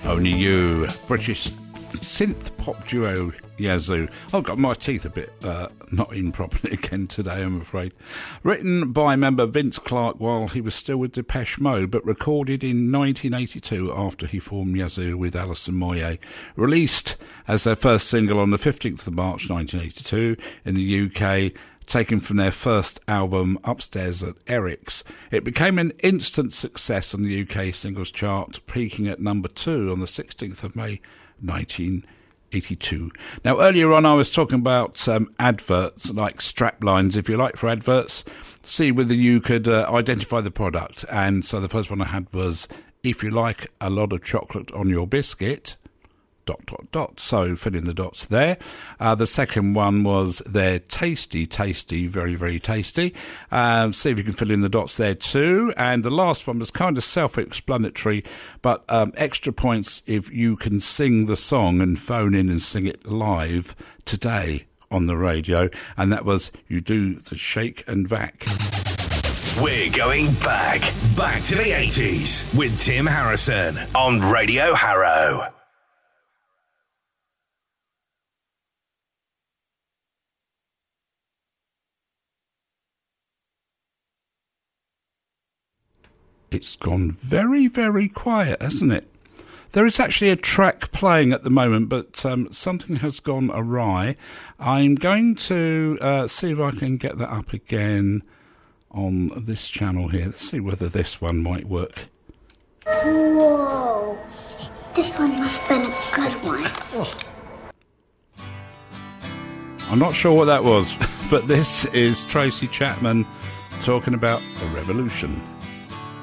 Only You, British synth pop duo Yazoo. I've got my teeth a bit not in properly again today, I'm afraid. Written by member Vince Clarke while he was still with Depeche Mode, but recorded in 1982 after he formed Yazoo with Alison Moyet. Released as their first single on the 15th of March 1982 in the UK, taken from their first album Upstairs at Eric's. It became an instant success on the UK singles chart, peaking at number 2 on the 16th of May 1982. Now, earlier on I was talking about adverts, like strap lines, if you like, for adverts. See whether you could identify the product. And so the first one I had was, if you like a lot of chocolate on your biscuit... ... So fill in the dots there. The second one was they're tasty, very, very tasty. See if you can fill in the dots there too. And the last one was kind of self-explanatory, but extra points if you can sing the song and phone in and sing it live today on the radio. And that was You Do the Shake and Vac. We're going back to the 80s with Tim Harrison on Radio Harrow. It's gone very, very quiet, hasn't it? There is actually a track playing at the moment, but something has gone awry. I'm going to see if I can get that up again on this channel here. Let's see whether this one might work. Whoa. This one must have been a good one. I'm not sure what that was, but this is Tracy Chapman talking about the revolution.